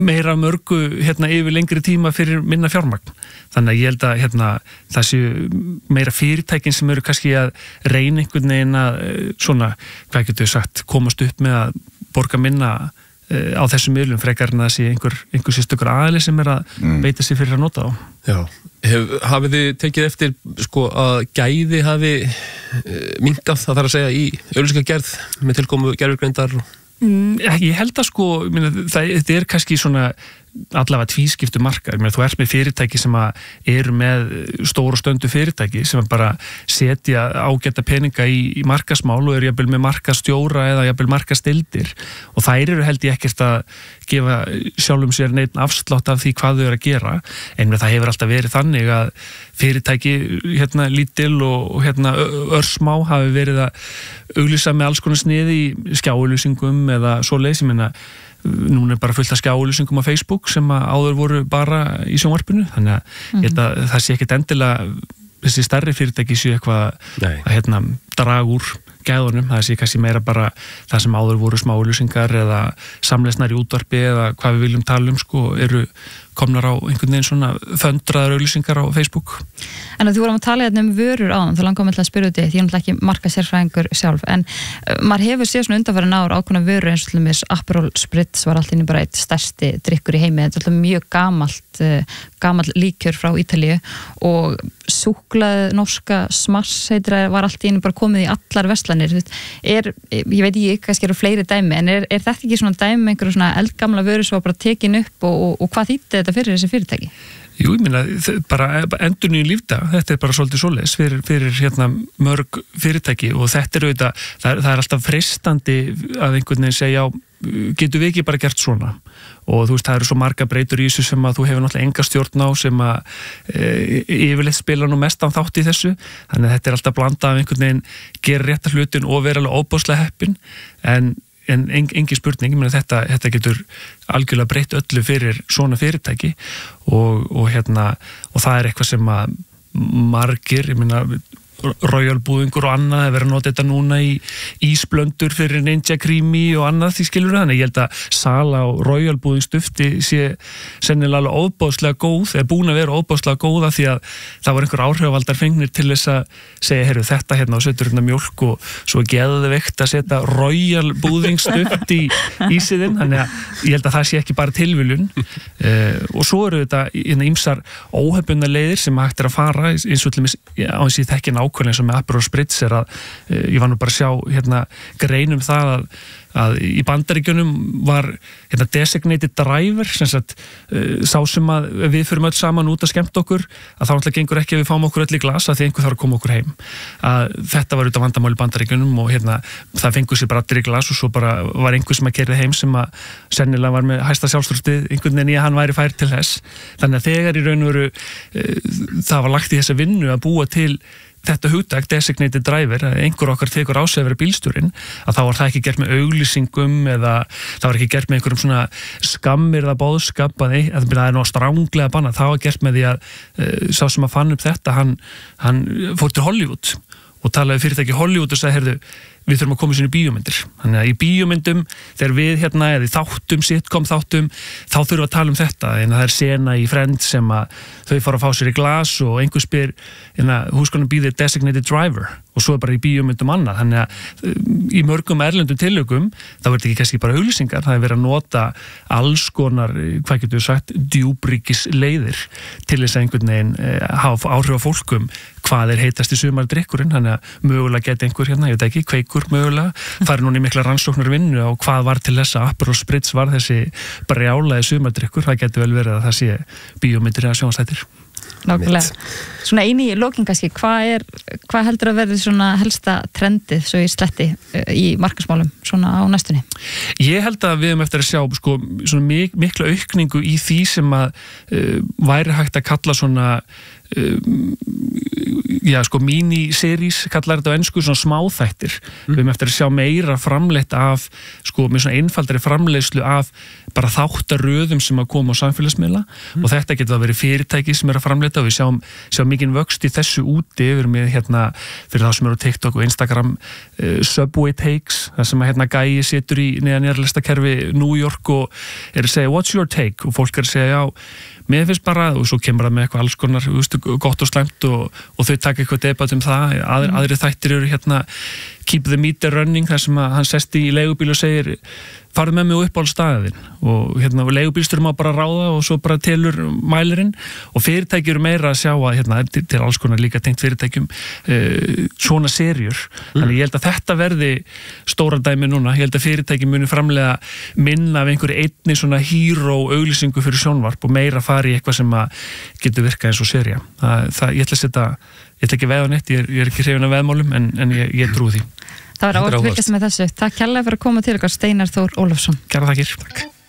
meira mörgu yfir lengri tíma fyrir minna fjármagn. Þannig að ég held að það séu meira fyrirtækin sem eru kannski að reyna einhvern veginn að svona, hvað getur sagt, komast upp með að borga minna á þessum miðlum frekar en að sé einhver sérstökur aðili sem að beita sig fyrir að nota á. Já. Hafið þið tekið eftir sko að gæði hafi minnkað, það þarf að segja, í auglýsingagerð með tilkomu gervigreindar? Ég held að sko, þetta kannski svona allavega tvískiptu markar. Þú ert með fyrirtæki sem eru með stór og stöndu fyrirtæki sem bara setja ágæta peninga í markasmál og eru jafnvel með markastjóra eða jafnvel markastildir og þær eru held ég ekkert að gefa sjálfum sér neitt afslátt af því hvað þau eru að gera, en það hefur alltaf verið þannig að fyrirtæki lítil og örsmá hafi verið að auglýsa með alls konar sniði í skjáauglýsingum eða svoleiðis. Ég meina, núna bara fullt af skjáauglýsingum á Facebook sem áður voru bara í sjónvarpinu, þannig að það sé ekkert endilega þessi stærri fyrirtæki séu eitthvað að draga úr gæðunum, það sé kannski meira bara það sem áður voru smá auglýsingar eða samleysnar í útvarpi eða hvað við viljum tala sko, eru komnar á einhvern veginn svona föndraðar auglýsingar á Facebook. En þú vorum að tala vörur áðan, þá langar mig til að spyrja því ég er náttúrulega ekki markasérfræðingur sjálf, en maður hefur séð svona undanfarin ár ákveðnar vörur eins og til dæmis Aperol Spritz var alltaf bara eitt stærsti drykkur í heimi, þetta er alltaf mjög gamall líkjör frá Ítalíu og súkkulaði norska Smars var alltaf bara komið í allar verslanir. Ég veit ekki, kannski eru fleiri dæmi, en er þetta ekki svona dæmi einhverju svona eldgamla vöru sem var bara tekin upp og hvað þýddi þetta fyrir þessi fyrirtæki? Jú, ég meina, bara endurnýjun lífdag, þetta er bara svolítið svoleiðis fyrir mörg fyrirtæki og þetta er auðvitað, það er alltaf freistandi að einhvern veginn segja, já, getum við ekki bara gert svona? Og þú veist, það eru svo marga breytur í þessu sem að þú hefur náttúrulega enga stjórn á sem að yfirleitt spila nú mestan þátt í þessu, þannig að þetta er alltaf blanda af einhvern veginn gera rétta hlutin og vera alveg óbáslega heppin, en engin spurning, ég meina þetta getur algjörlega breytt öllu fyrir svona fyrirtæki og það er eitthvað sem að margir, ég meina Royal búðingur og annað, það verður að nota þetta núna í ísblöndur fyrir Ninja Creamy og annað, því skilur þannig. Ég held að sala á Royal búðingstufti sé sennilega alveg óbáslega góð, eða búin að vera óbáslega góða því að það var einhver áhrifavaldar fengnir til þess að segja, heyrðu þetta og setur mjólk og svo geðveikt að setja Royal búðingstuft í ísiðinn, þannig að ég held að það sé ekki bara tilviljun og svo eru þetta ýmsar óhefbundnar leiðir sem hægt er að fara eins og til dæmis á þessi þekkin ákvörðin sem með Aperol Spritz er að ég var nú bara að sjá grein það að í Bandaríkjunum var designated driver, sem sagt sá sem að við förum öll saman út að skemmta okkur, að þá náttúrulega gengur ekki að við fáum okkur öll í glasa því einhver þarf að koma okkur heim. Að þetta var auðvitað vandamál í Bandaríkjunum og það fengur sér bara allir í glas og svo bara var einhver sem að keyrði heim sem að sennilega var með hæsta sjálfstöldið einhvern veginn í að hann væri fær til þess. Þannig að þegar í raun og veru það var lagt í þessa vinnu að búa til þetta hugtak, designated driver, að einhver okkar tekur á sig að vera bílstjórinn, að þá var það ekki gert með auglýsingum eða það var ekki gert með einhverjum svona skammir eða boðskap að það er ná stránglega bannað, það var gert með því að sá sem að fann upp þetta, hann fór til Hollywood og talaði fyrirtæki Hollywood og sagði, heyrðu, við þurfum að koma sér í bíómyndir. Þannig að í bíómyndum, þegar við eða í þáttum, sitcom þáttum, þá þurfum við að tala um þetta, en það er sena í Friends sem að þau fara að fá sér í glas og einhver spyr, who's gonna be the designated driver? Og svo er bara í bíómyndum annað. Þannig að í mörgum erlendum tilökum, þá er þetta ekki kannski bara auglýsingar, það er verið að nota alls konar, hvað getur við sagt, djúpríkis leiðir til þess að einhvern veginn hafa áhrif á fólkum hvað er heitast í sumardrykkurinn, þannig að mögulega geti einhver ég veit ekki, Kveikur mögulega, fari núna í mikla rannsóknar vinnu á hvað var til þess að Aperol Spritz var þessi brjálaði sumardrykkur, það getur vel verið að það sé bíómyndir eða sjónvarpsþættir. Nákvæmlega. Svona eini í lokin kannski, hvað heldur að verði svona helsta trendið svo í sletti í markaðsmálum svona á næstunni? Ég held að við höfum eftir að sjá sko, svona mikla aukningu í því sem að væri hægt að kalla svona mini-series kallar þetta á ensku, svona smáþættir. Við höfum eftir að sjá meira framleitt af, sko, með svona einfaldari framleiðslu af bara þáttaröðum sem að koma á samfélagsmiðla og þetta getur að vera fyrirtæki sem er að framleita og við sjáum mikinn vöxt í þessu úti, við erum með hérna fyrir það sem eru á TikTok og Instagram Subway Takes, það sem að hérna gæi situr í neðanjarlistakerfi New York og er að segja what's your take og fólk er að segja já, mér finnst bara og svo kemur það með eitthvað alls konar gott og slæmt og þau taka eitthvað debat það, aðri þættir eru hérna keep the meter running, þar sem að hann sest í leigubíl og segir farðu með mig upp á staðinn og hérna leigubílstjóri má bara ráða og svo bara telur mælirinn og fyrirtæki eru meira að sjá að hérna til alls konar líka tengt fyrirtækjum svona serjur, þannig ég held að þetta verði stóra dæmi núna, ég held að fyrirtæki muni framlega minna af einhverju einni svona hero auglýsingu fyrir sjónvarp og meira fari í eitthvað sem að getur virkað eins og serja, ég ætla ekki veða neitt, ég er ekki hrifin af veðmálum en ég trúi því. Það var áhugavert að fylgjast með þessu. Takk kærlega fyrir að koma til okkar, Steinar Þór Ólafsson. Kærar þakkir. Takk.